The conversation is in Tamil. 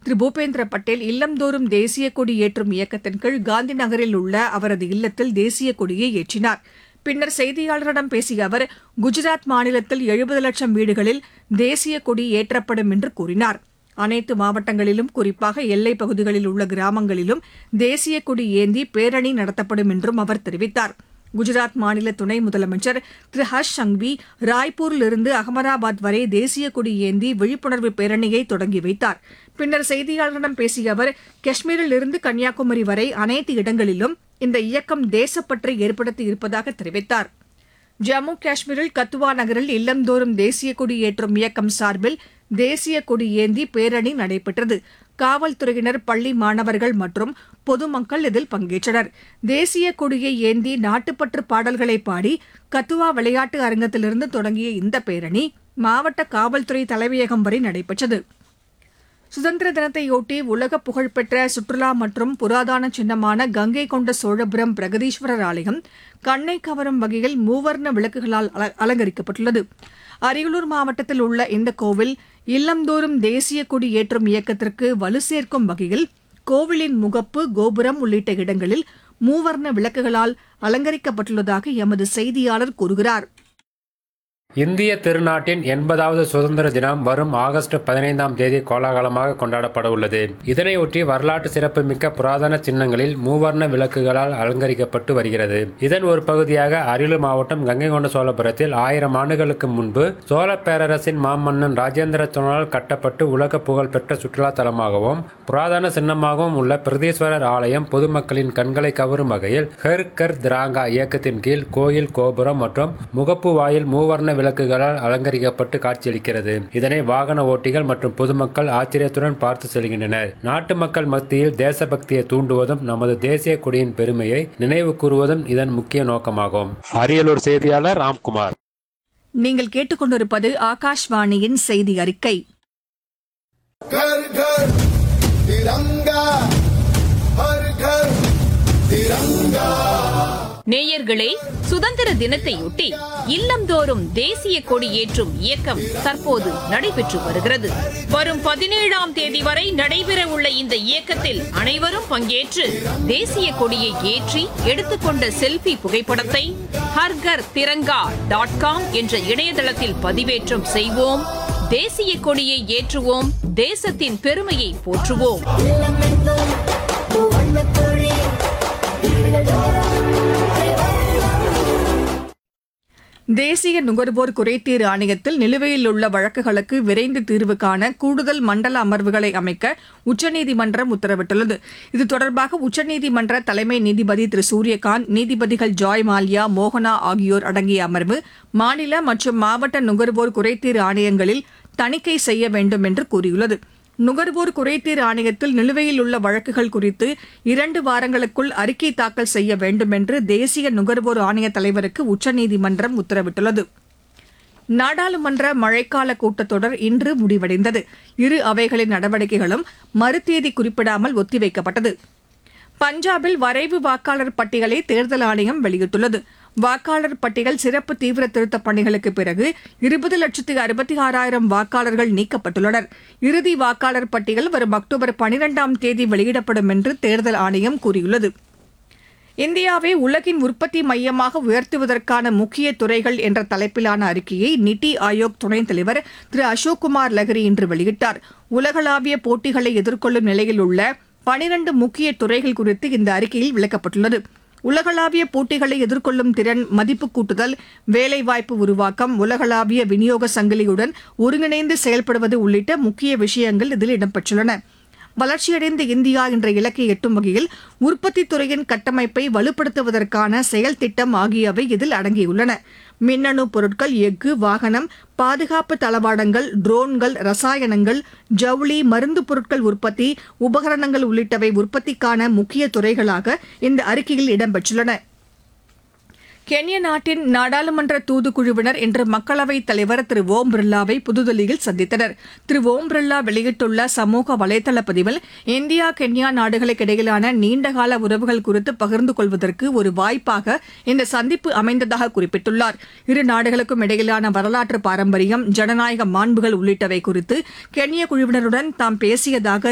திரு பூபேந்திர பட்டேல் இல்லந்தோறும் தேசிய கொடி ஏற்றும் இயக்கத்தின் கீழ் காந்தி நகரில் உள்ள அவரது இல்லத்தில் தேசிய கொடியை ஏற்றினார். பின்னர் செய்தியாளர்களிடம் பேசிய அவர், குஜராத் மாநிலத்தில் 70 லட்சம் வீடுகளில் தேசிய கொடி ஏற்றப்படும் என்று கூறினார். அனைத்து மாவட்டங்களிலும், குறிப்பாக எல்லைப் பகுதிகளில் உள்ள கிராமங்களிலும் தேசிய கொடி ஏந்தி பேரணி நடத்தப்படும் என்றும் அவர் தெரிவித்தார். குஜராத் மாநில துணை முதலமைச்சர் திரு ஹர்ஷ் சங்வி ராய்ப்பூரிலிருந்து அகமதாபாத் வரை தேசிய கொடி ஏந்தி விழிப்புணர்வு பேரணியை தொடங்கி வைத்தார். பின்னர் செய்தியாளர்களிடம் பேசிய அவர், காஷ்மீரில் இருந்து கன்னியாகுமரி வரை அனைத்து இடங்களிலும் இந்த இயக்கம் தேசப்பற்றை ஏற்படுத்தி இருப்பதாக தெரிவித்தார். ஜம்மு காஷ்மீரில் கத்துவா நகரில் இல்லந்தோறும் தேசிய கொடி ஏற்றும் இயக்கம் சார்பில் தேசிய கொடி ஏந்தி பேரணி நடைபெற்றது. காவல்துறையினர், பள்ளி மாணவர்கள் மற்றும் பொதுமக்கள் இதில் பங்கேற்றனர். தேசிய கொடியை ஏந்தி நாட்டுப்பற்று பாடல்களை பாடி கத்துவா விளையாட்டு அரங்கத்திலிருந்து தொடங்கிய இந்த பேரணி மாவட்ட காவல்துறை தலைமையகம் வரை நடைபெற்றது. சுதந்திர தினத்தையொட்டி உலக புகழ்பெற்ற சுற்றுலா மற்றும் புராதன சின்னமான கங்கை கொண்ட சோழபுரம் பிரகதீஸ்வரர் ஆலயம் கண்ணை கவரும் வகையில் மூவர்ண விளக்குகளால் அலங்கரிக்கப்பட்டுள்ளது. அரியலூர் மாவட்டத்தில் உள்ள இந்த கோவில் இல்லந்தோறும் தேசிய கொடி ஏற்றும் இயக்கத்திற்கு வலு சேர்க்கும் வகையில் கோவிலின் முகப்பு, கோபுரம் உள்ளிட்ட இடங்களில் மூவர்ண விளக்குகளால் அலங்கரிக்கப்பட்டுள்ளதாக எமது செய்தியாளர் கூறுகிறார். இந்திய திருநாட்டின் 80வது சுதந்திர தினம் வரும் ஆகஸ்ட் 15ஆம் தேதி கோலாகலமாக கொண்டாடப்பட உள்ளது. இதனையொட்டி வரலாற்று சிறப்புமிக்க புராதன சின்னங்களில் மூவர்ண விளக்குகளால் அலங்கரிக்கப்பட்டு வருகிறது. இதன் ஒரு பகுதியாக அரியலூர் மாவட்டம் கங்கை கொண்ட சோழபுரத்தில் 1000 ஆண்டுகளுக்கு முன்பு சோழ பேரரசின் மாமன்னன் ராஜேந்திர சோழனால் கட்டப்பட்டு உலக புகழ்பெற்ற சுற்றுலா தலமாகவும் புராதன சின்னமாகவும் உள்ள பிரகதீஸ்வரர் ஆலயம் பொதுமக்களின் கண்களை கவரும் வகையில் ஹர் கர் திராங்கா இயக்கத்தின் கீழ் கோயில், கோபுரம் மற்றும் முகப்பு வாயில் மூவர்ண விளக்குகளால் அலங்கரிக்கப்பட்டு காட்சியளிக்கிறது. இதனை வாகன ஓட்டிகள் மற்றும் பொதுமக்கள் ஆச்சரியத்துடன் பார்த்து செல்கின்றனர். நாட்டு மக்கள் மத்தியில் தேசபக்தியை தூண்டுவதும் நமது தேசிய கொடியின் பெருமையை நினைவு கூறுவதும் இதன் முக்கிய நோக்கமாகும். அரியலூர் செய்தியாளர் ராம்குமார். நீங்கள் கேட்டுக்கொண்டிருப்பது ஆகாஷ்வாணியின் செய்தி அறிக்கை. घर घर तिरंगा, हर घर तिरंगा. நேயர்களே, சுதந்திர தினத்தையொட்டி இல்லந்தோறும் தேசிய கொடி ஏற்றும் இயக்கம் தற்போது நடைபெற்று வருகிறது. வரும் 17ஆம் தேதி வரை நடைபெற உள்ள இந்த இயக்கத்தில் அனைவரும் பங்கேற்று தேசிய கொடியை ஏற்றி எடுத்துக்கொண்ட செல்ஃபி புகைப்படத்தை ஹர்கர் திரங்கா.com என்ற இணையதளத்தில் பதிவேற்றம் செய்வோம். தேசிய கொடியை ஏற்றுவோம். தேசத்தின் பெருமையை போற்றுவோம். தேசிய நுகர்வோர் குறைதீர் ஆணையத்தில் நிலுவையில் உள்ள வழக்குகளுக்கு விரைந்து தீர்வு காண கூடுதல் மண்டல அமர்வுகளை அமைக்க உச்சநீதிமன்றம் உத்தரவிட்டுள்ளது. இது தொடர்பாக உச்சநீதிமன்ற தலைமை நீதிபதி திரு சூரியகாந்த், நீதிபதிகள் ஜாய் மால்யா, மோகனா ஆகியோர் அடங்கிய அமர்வு மாநில மற்றும் மாவட்ட நுகர்வோர் குறைதீர் ஆணையங்களில் தணிக்கை செய்ய வேண்டும் என்று கூறியுள்ளது. நுகர்வோர் குறைதீர் ஆணையத்தில் நிலுவையில் உள்ள வழக்குகள் குறித்து 2 வாரங்களுக்குள் அறிக்கை தாக்கல் செய்ய வேண்டும் என்று தேசிய நுகர்வோர் ஆணைய தலைவருக்கு உச்சநீதிமன்றம் உத்தரவிட்டுள்ளது. நாடாளுமன்ற மழைக்கால கூட்டத்தொடர் இன்று முடிவடைந்தது. இரு அவைகளின் நடவடிக்கைகளும் மறுதேதி குறிப்பிடாமல் ஒத்திவைக்கப்பட்டது. பஞ்சாபில் வரைவு வாக்காளர் பட்டியலை தேர்தல் ஆணையம் வெளியிட்டுள்ளது. வாக்காளர் பட்டியல் சிறப்பு தீவிர திருத்தப் பணிகளுக்கு பிறகு 20,66,000 வாக்காளர்கள் நீக்கப்பட்டுள்ளனர். இறுதி வாக்காளர் பட்டியல் வரும் அக்டோபர் 12ஆம் தேதி வெளியிடப்படும் என்று தேர்தல் ஆணையம் கூறியுள்ளது. இந்தியாவை உலகின் உற்பத்தி மையமாக உயர்த்துவதற்கான முக்கிய துறைகள் என்ற தலைப்பிலான அறிக்கையை நித்தி ஆயோக் துணைத் தலைவர் திரு அசோக் குமார் லஹரி இன்று வெளியிட்டார். உலகளாவிய போட்டிகளை எதிர்கொள்ளும் நிலையில் உள்ள 12 முக்கிய துறைகள் குறித்து இந்த அறிக்கையில் விளக்கப்பட்டுள்ளது. உலகளாவிய போட்டிகளை எதிர்கொள்ளும் திறன், மதிப்பு கூட்டுதல், வேலைவாய்ப்பு உருவாக்கம், உலகளாவிய விநியோக சங்கிலியுடன் ஒருங்கிணைந்து செயல்படுவது உள்ளிட்ட முக்கிய விஷயங்கள் இதில் இடம்பெற்றுள்ளன. வளர்ச்சியடைந்த இந்தியா என்ற இலக்கை எட்டும் வகையில் உற்பத்தி துறையின் கட்டமைப்பை வலுப்படுத்துவதற்கான செயல் திட்டம் ஆகியவை இதில் அடங்கியுள்ளன. மின்னணு பொருட்கள், எஃகு, வாகனம், பாதுகாப்பு தளவாடங்கள், ட்ரோன்கள், ரசாயனங்கள், ஜவுளி, மருந்து பொருட்கள் உற்பத்தி, உபகரணங்கள் உள்ளிட்டவை உற்பத்திக்கான முக்கிய துறைகளாக இந்த அறிக்கையில் இடம்பெற்றுள்ளன. கென்யா நாட்டின் நாடாளுமன்ற தூதுக்குழுவினர் இன்று மக்களவைத் தலைவர் திரு ஓம் பிர்லாவை புதுதில்லியில் சந்தித்தனர். திரு ஓம் பிர்லா வெளியிட்டுள்ள சமூக வலைதள பதிவில் இந்தியா, கென்யா நாடுகளுக்கு இடையிலான நீண்டகால உறவுகள் குறித்து பகிர்ந்து கொள்வதற்கு ஒரு வாய்ப்பாக இந்த சந்திப்பு அமைந்ததாக குறிப்பிட்டுள்ளார். இரு நாடுகளுக்கும் இடையிலான வரலாற்று பாரம்பரியம், ஜனநாயக மாண்புகள் உள்ளிட்டவை குறித்து கென்யா குழுவினருடன் தாம் பேசியதாக